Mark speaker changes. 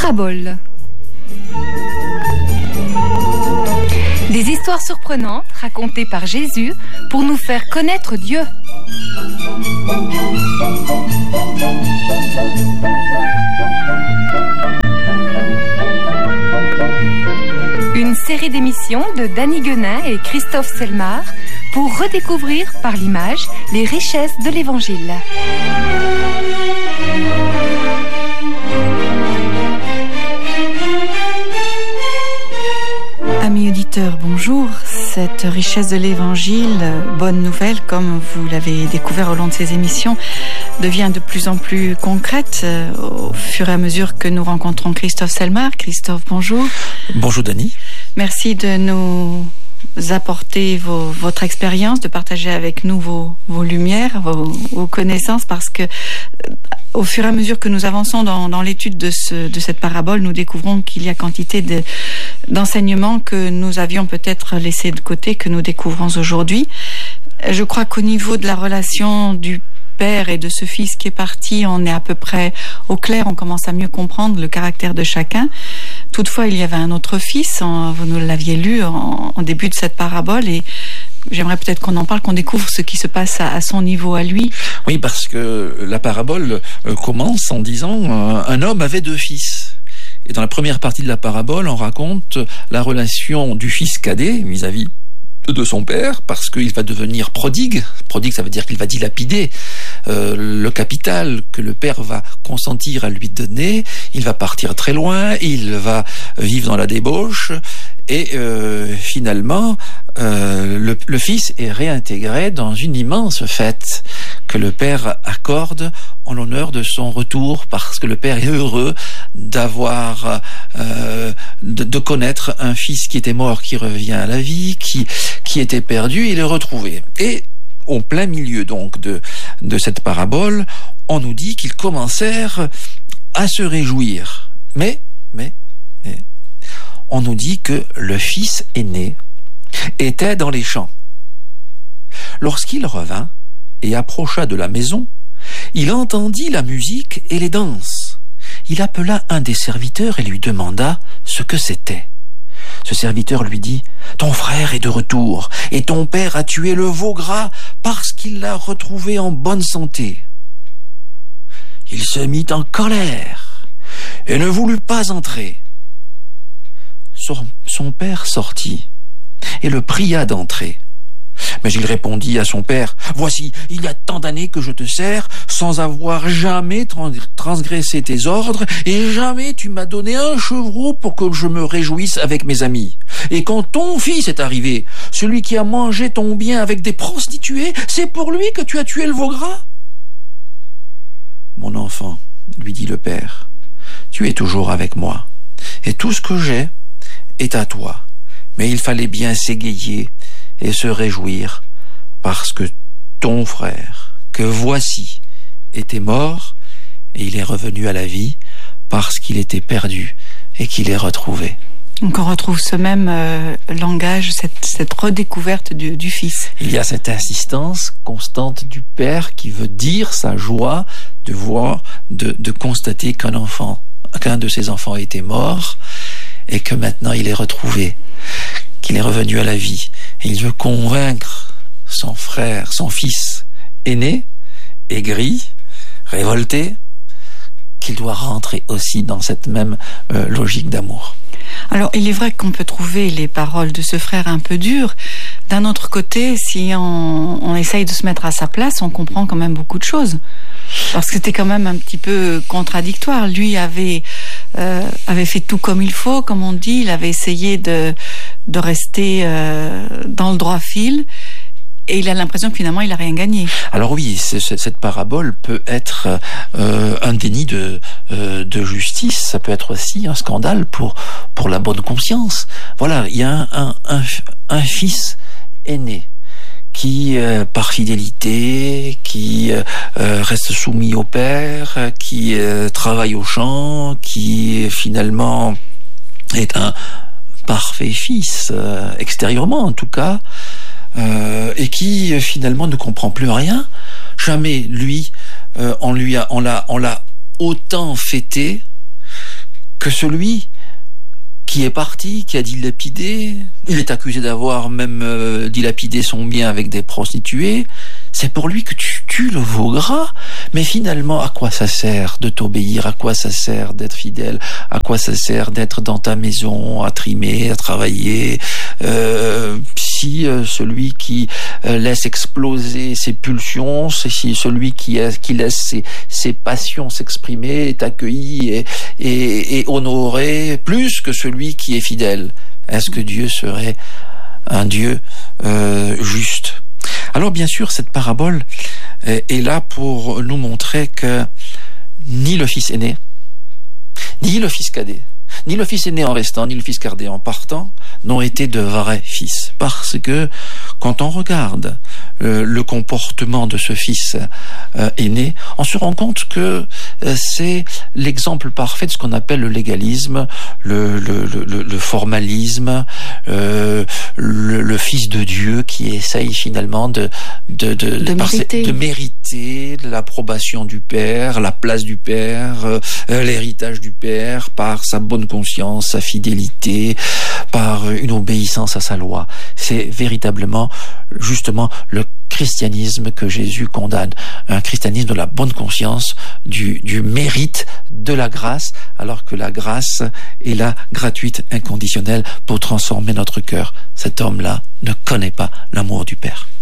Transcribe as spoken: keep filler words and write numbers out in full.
Speaker 1: Paraboles. Des histoires surprenantes racontées par Jésus pour nous faire connaître Dieu. Une série d'émissions de Danny Guenin et Christophe Selmar pour redécouvrir par l'image les richesses de l'Évangile.
Speaker 2: Amis auditeurs, bonjour. Cette richesse de l'Évangile, bonne nouvelle, comme vous l'avez découvert au long de ces émissions, devient de plus en plus concrète au fur et à mesure que nous rencontrons Christophe Selmar. Christophe, bonjour.
Speaker 3: Bonjour Dany.
Speaker 2: Merci de nous apporter vos, votre expérience, de partager avec nous vos, vos lumières, vos, vos connaissances, parce que au fur et à mesure que nous avançons dans, dans l'étude de, ce, de cette parabole, nous découvrons qu'il y a quantité de, d'enseignements que nous avions peut-être laissés de côté, que nous découvrons aujourd'hui. Je crois qu'au niveau de la relation du Père et de ce Fils qui est parti, on est à peu près au clair, on commence à mieux comprendre le caractère de chacun. Toutefois, il y avait un autre Fils, vous nous l'aviez lu en, en début de cette parabole, et j'aimerais peut-être qu'on en parle, qu'on découvre ce qui se passe à, à son niveau à lui.
Speaker 3: Oui, parce que la parabole euh, commence en disant euh, un homme avait deux fils. Et dans la première partie de la parabole, on raconte la relation du fils cadet vis-à-vis de son père, parce qu'il va devenir prodigue. Prodigue, ça veut dire qu'il va dilapider euh, le capital que le père va consentir à lui donner. Il va partir très loin, il va vivre dans la débauche, et euh, finalement, euh, le, le fils est réintégré dans une immense fête que le père accorde en l'honneur de son retour, parce que le père est heureux d'avoir, euh, de, de connaître un fils qui était mort, qui revient à la vie, qui, qui était perdu, il est retrouvé. Et au plein milieu donc de, de cette parabole, on nous dit qu'ils commencèrent à se réjouir. Mais, mais, mais, on nous dit que le fils aîné était dans les champs. Lorsqu'il revint et approcha de la maison, il entendit la musique et les danses. Il appela un des serviteurs et lui demanda ce que c'était. Ce serviteur lui dit « Ton frère est de retour, et ton père a tué le veau gras parce qu'il l'a retrouvé en bonne santé. » Il se mit en colère et ne voulut pas entrer. Son, son père sortit et le pria d'entrer. Mais il répondit à son père « Voici, il y a tant d'années que je te sers sans avoir jamais transgressé tes ordres, et jamais tu m'as donné un chevreau pour que je me réjouisse avec mes amis. Et quand ton fils est arrivé, celui qui a mangé ton bien avec des prostituées, c'est pour lui que tu as tué le veau gras. » « Mon enfant, lui dit le père, tu es toujours avec moi, et tout ce que j'ai est à toi. Mais il fallait bien s'égayer et se réjouir, parce que ton frère, que voici, était mort, et il est revenu à la vie, parce qu'il était perdu et qu'il est retrouvé. »
Speaker 2: Donc on retrouve ce même euh, langage, cette, cette redécouverte du, du Fils.
Speaker 3: Il y a cette insistance constante du Père qui veut dire sa joie de voir, de, de constater qu'un enfant, qu'un de ses enfants était mort, et que maintenant il est retrouvé, qu'il est revenu à la vie. Et il veut convaincre son frère, son fils aîné, aigri, révolté, qu'il doit rentrer aussi dans cette même euh, logique d'amour.
Speaker 2: Alors, il est vrai qu'on peut trouver les paroles de ce frère un peu dures. D'un autre côté, si on, on essaye de se mettre à sa place, on comprend quand même beaucoup de choses. Parce que c'était quand même un petit peu contradictoire. Lui avait, euh, avait fait tout comme il faut, comme on dit. Il avait essayé de, de rester euh, dans le droit fil. Et il a l'impression que finalement, il n'a rien gagné.
Speaker 3: Alors oui, c'est, c'est, cette parabole peut être euh, un déni de, euh, de justice. Ça peut être aussi un scandale pour, pour la bonne conscience. Voilà, il y a un, un, un, un fils aîné qui, euh, par fidélité, qui euh, reste soumis au père, qui euh, travaille au champ, qui finalement est un parfait fils, euh, extérieurement en tout cas, Euh, et qui euh, finalement ne comprend plus rien. Jamais lui, euh, on lui a, on l'a, on l'a autant fêté que celui qui est parti, qui a dilapidé, il est accusé d'avoir même euh, dilapidé son bien avec des prostituées, c'est pour lui que tu tues le veau gras. Mais finalement, à quoi ça sert de t'obéir? À quoi ça sert d'être fidèle? À quoi ça sert d'être dans ta maison, à trimer, à travailler, euh, si euh, celui qui euh, laisse exploser ses pulsions, si celui qui, euh, qui laisse ses, ses passions s'exprimer est accueilli et, et, et honoré plus que celui qui est fidèle? Est-ce que Dieu serait un Dieu euh, juste? Alors bien sûr, cette parabole est là pour nous montrer que ni le fils aîné, ni le fils cadet, ni le fils aîné en restant, ni le fils cadet en partant, n'ont été de vrais fils. Parce que quand on regarde euh, le comportement de ce fils euh, aîné, on se rend compte que euh, c'est l'exemple parfait de ce qu'on appelle le légalisme, le, le, le, le formalisme, euh, le, le fils de Dieu qui essaye finalement de, de, de,
Speaker 2: de,
Speaker 3: par
Speaker 2: mériter.
Speaker 3: Ses, de mériter l'approbation du Père, la place du Père, euh, l'héritage du Père, par sa bonne conscience, sa fidélité, par une obéissance à sa loi. C'est véritablement, justement, le christianisme que Jésus condamne. Un christianisme de la bonne conscience, du, du mérite, de la grâce, alors que la grâce est là, gratuite, inconditionnelle, pour transformer notre cœur. Cet homme-là ne connaît pas l'amour du Père.